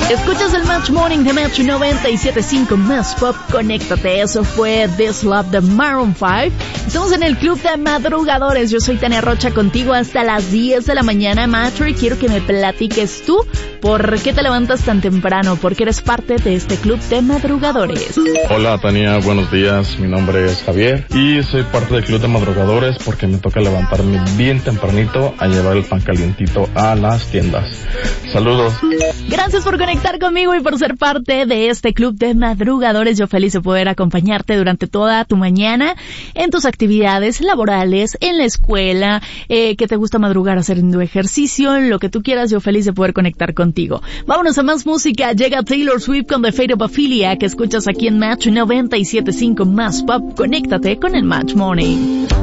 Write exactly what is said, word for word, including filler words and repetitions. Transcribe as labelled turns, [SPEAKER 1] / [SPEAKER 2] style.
[SPEAKER 1] Escuchas el Match Morning de Match noventa y siete punto cinco Más Pop. Conéctate, eso fue This Love de Maroon five. Estamos en el Club de Madrugadores. Yo soy Tania Rocha, contigo hasta las diez de la mañana, Macho, y quiero que me platiques tú por qué te levantas tan temprano, porque eres parte de este Club de Madrugadores.
[SPEAKER 2] Hola Tania, buenos días, mi nombre es Javier y soy parte del Club de Madrugadores porque me toca levantarme bien tempranito a llevar el pan calientito a las tiendas. Saludos.
[SPEAKER 1] Gracias por conectar conmigo y por ser parte de este Club de Madrugadores. Yo feliz de poder acompañarte durante toda tu mañana en tus actividades laborales, en la escuela, eh, que te gusta madrugar haciendo ejercicio, lo que tú quieras. Yo feliz de poder conectar contigo. Vámonos a más música. Llega Taylor Swift con The Fate of Ophelia, que escuchas aquí en Match noventa y siete punto cinco Más Pop. Conéctate con el Match Morning.